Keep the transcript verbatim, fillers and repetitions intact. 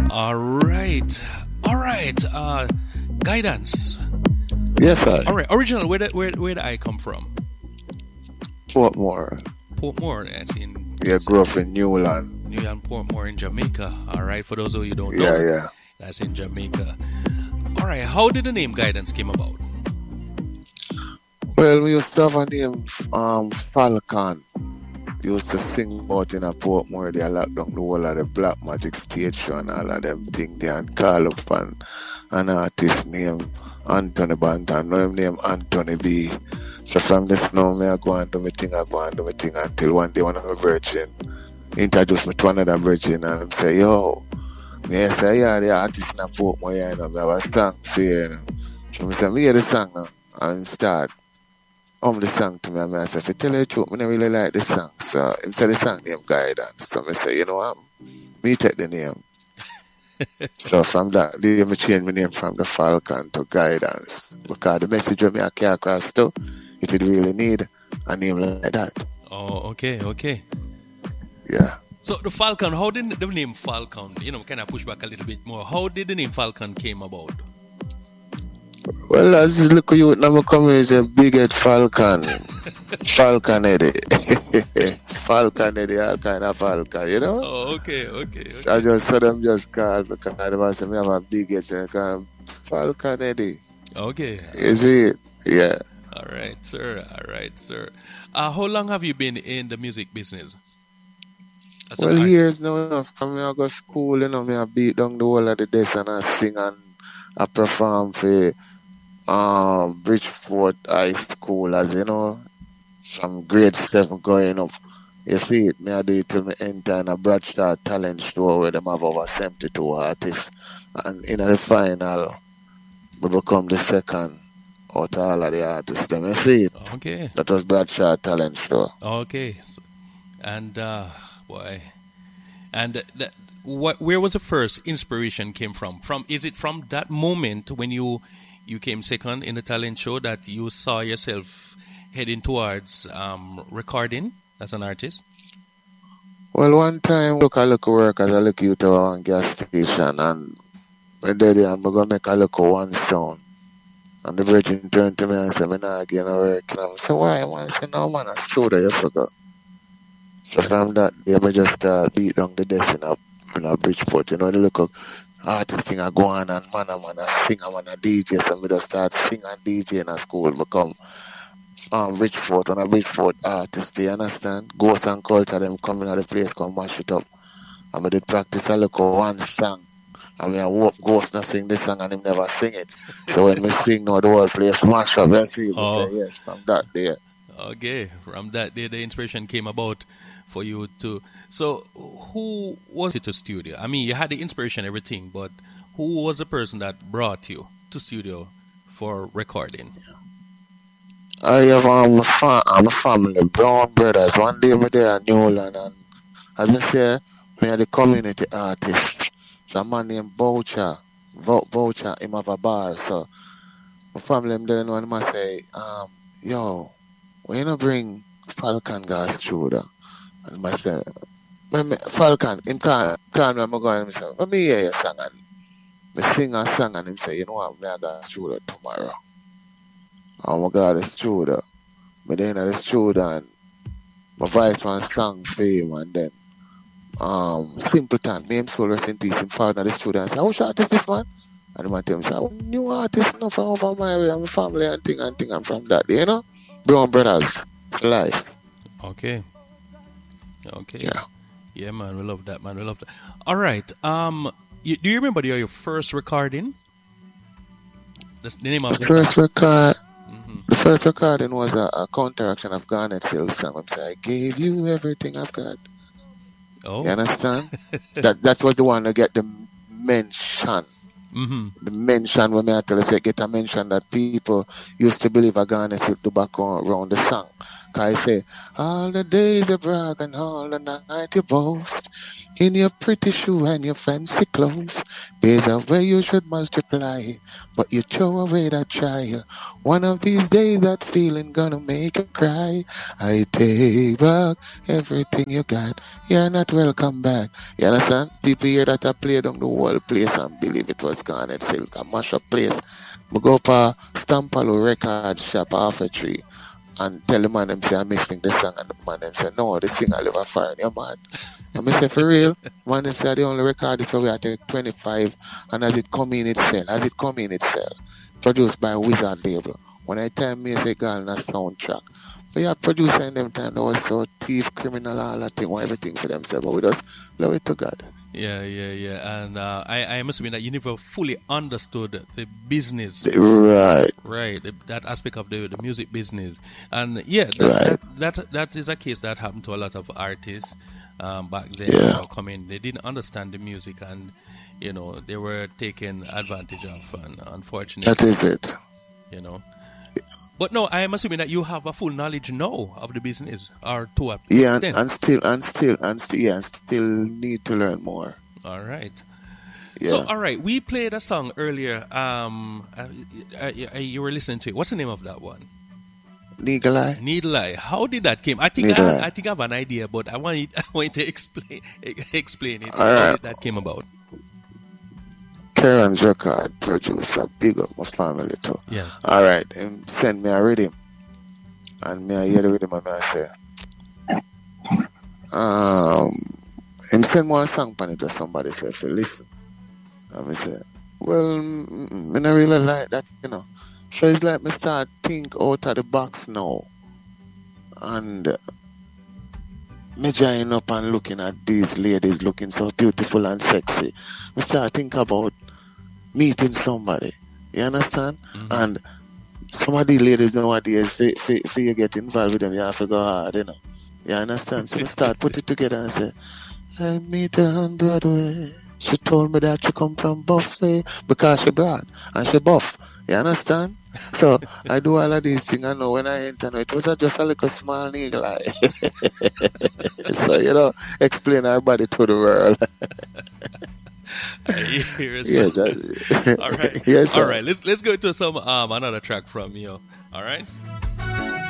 All right. All right. Uh, guidance. Yes, sir. All right. Original, where, did- where, where did I come from? Portmore. Portmore, that's in... Yeah, grew up in Newland. Newland, Portmore in Jamaica. All right. For those of you who don't Yeah, know. yeah. That's in Jamaica. All right. How did the name Guidance came about? Well, we used to have a name, um, Falcon. We used to sing about in a Portmore. They locked down the whole of the Black Magic stage show and all of them things. They and call up an, an artist named Anthony Banton. Know him named Anthony B. So from this now, me I go and do my thing, I go and do my thing until one day one of my virgin introduced me to another virgin and him say, yo, me I say, yeah, the artist in a Portmore, yeah, you know, me have a song for you, you know. So I say, me hear the song now and start. Um, the song to me, and I say, if you tell you the truth, I don't really like the song. So, instead of the song name Guidance, so I say, you know what, me take the name. So, from that, they me change my name from the Falcon to Guidance. Because the message when me I carry across too, it would really need a name like that. Oh, okay, okay. Yeah. So, the Falcon, how did the name Falcon, you know, kind of push back a little bit more, how did the name Falcon came about? Well, as look at you now, come is a big head Falcon. Falcon Eddie. Falcon Eddie, all kind of Falcon, you know? Oh, okay, okay. okay. So I just saw them just call because I was saying, I have a big head, so I call Falcon Eddie. Okay. Is it? Yeah. All right, sir. All right, sir. Uh, how long have you been in the music business? As an Well, artist? years now, you know, from me I go school, you know, me I beat down the whole of the desk and I sing and I perform for um, Bridgeport High School, as you know, from grade seven going up. You see it, me I do it till me enter in a Bradshaw talent show where them have over seventy-two artists. And in the final, we become the second out of all of the artists. Them, you see it? Okay. That was Bradshaw talent show. Okay. So- And, uh, boy. And that, what, where was the first inspiration came from? From is it from that moment when you you came second in the talent show that you saw yourself heading towards um, recording as an artist? Well, one time, look, I look work as I look you to one gas station, and when they there, I'm gonna make a look one sound. And the virgin turned to me and said, "Me not again work." And I said, "Why?" I said, "No, man, that's true that you forgot." So from that day, I just uh, beat down the desk in a, in a Bridgeport. You know, the look of artist thing I go on and man, I'm a singer, I'm a D J. So I just start singing and D J in a school, become um, Bridgeport, and a Bridgeport artist, you understand? Ghost and Culture, them coming out of the place, come mash it up. And I did practice a look of one song. And me I hope Ghost not sing this song and him never sing it. So when me sing now, the whole place mash up. You see, me Oh. say yes, from that day. Okay, from that day, the inspiration came about for you to. So, who was it to studio? I mean, you had the inspiration, everything, but who was the person that brought you to studio for recording? I have um, a, fa- I'm a family, Brown Brothers. One day me there in Newland, and as I say, me are the community artist. So a man named Boucher, Vou- Boucher, him have a bar. So my family them there, and I say, um, yo, when you not bring Falcon gas through there? And I say, me, me, Falcon, him can't, can't I'm going, and I say, let me hear your song, and me sing a song, and him say, you know what, me I got through there tomorrow. Oh my God, it's true though. But then it's true and my voice one song for him and then um Simpleton, me him soul rest in peace, him father the student and say, "How short is this man?" And my tell him say, "Oh, new artist no from over my way, I'm a family and thing and thing, I'm from that, you know? Brown Brothers for life." Okay. Okay. Yeah. Yeah, man, we love that, man. We love that. All right. Um, you, do you remember your, your first recording? That's the name of The the first song. record Mhm. the first recording was a, a counteraction of Garnet Hill song. I'm saying, "I gave you everything I've got." Oh. You understand? that that was the one to get the mention. Mm-hmm. The mention when I tell you say get a mention that people used to believe a Garnet Hill tobacco around the song. Cause I say, all the days you brag and all the night you boast. In your pretty shoe and your fancy clothes. Days are where you should multiply. But you throw away that child. One of these days that feeling gonna make you cry. I take back everything you got. You're not welcome back. You understand? People hear that I played on the whole place and believe it was Garnet Silk. A mash up place. I go for a Stampalo record shop off a tree and tell the man them say I'm missing the song, and the man them say no, the singer live a fire, you mad. And I say for real, man them say the only record is where we take twenty-five, and as it come in it sell, as it come in it sell. Produced by Wizard Label. When I tell me say girl in a soundtrack. But yeah, producer in them time, they was so thief, criminal, all that thing, want everything for themselves, but we just love it to God. Yeah, yeah, yeah. And uh, I, I must admit that you never fully understood the business. Right. Right. the- That aspect of the, the music business. And yeah, that, Right. that, that that is a case that happened to a lot of artists um, back then. Yeah. You know, coming, they didn't understand the music, and you know they were taken advantage of. And unfortunately, That is it. you know. But no, I am assuming that you have a full knowledge now of the business, or to a Yeah, and, extent. and still, and still, and still, yeah, and still need to learn more. All right. Yeah. So, all right, we played a song earlier. Um, uh, uh, uh, you were listening to it. What's the name of that one? Legal Eye? Needle Eye. How did that came? I think Needle I, Eye. I think I have an idea, but I want you, I want you to explain explain it. All How right. did that came about? Karen's record producer, big up my family too. Yes. All right, him send me a rhythm, and me I hear the rhythm and me I say, um, him send me one song pan it where somebody say, if you listen, and me say, well, mm, mm, me not really like that, you know. So it's like me start think out of the box now, and uh, me join up and looking at these ladies looking so beautiful and sexy. Me start think about meeting somebody. You understand? Mhm. And some of the ladies nowadays, for, for, for you get involved with them, you have to go hard, you know. You understand? So we start put it together and say, I meet her on Broadway. She told me that she come from Buffalo because she broad and she buff. You understand? So I do all of these things. I know when I enter, it was just a little small eagle eye. So, you know, explain our body to the world. I hear it. Yeah, So- that, all right. yes, All sir. right. Let's let's go into some um another track from you. All right.